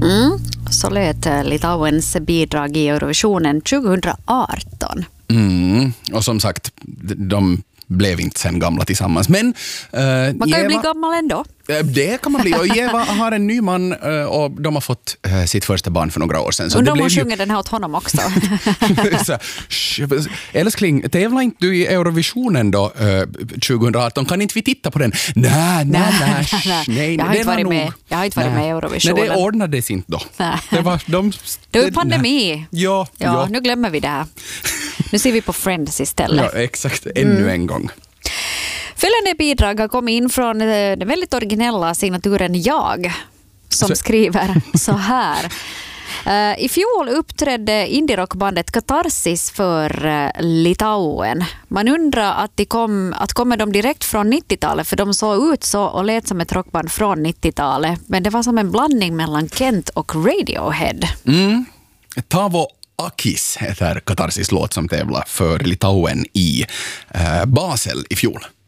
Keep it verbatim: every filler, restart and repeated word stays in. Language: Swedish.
Mm. Så lät Litauens bidrag i Eurovisionen tjugo arton. Mm. Och som sagt, de blev inte sen gamla tillsammans. Men, uh, man kan Eva, ju bli gammal ändå. Det kan man bli. Och Eva har en ny man och de har fått uh, sitt första barn för några år sedan. Så och det de blev sjunger ju... den här åt honom också. Så, älskling, tävlar inte du i Eurovisionen då uh, tjugo arton? Kan inte vi titta på den? Nej, nej, nej. nej jag, har inte varit nog... med, jag har inte varit med i Eurovisionen. Nej, det ordnades inte då. Det var, de, det var pandemi. Ja, ja, ja, nu glömmer vi det här. Nu ser vi på Friends istället. Ja, exakt. Ännu mm. en gång. Följande bidrag har kommit in från den väldigt originella signaturen Jag, som så. skriver så här. Uh, I fjol uppträdde indie-rockbandet Katarsis för uh, Litauen. Man undrar att, de kom, att kommer de direkt från nittiotalet, för de såg ut så och lät som ett rockband från nittiotalet. Men det var som en blandning mellan Kent och Radiohead. Mm. Tavo Akis heter Katarsis låt som tävlar för Litauen i uh, Basel i fjol.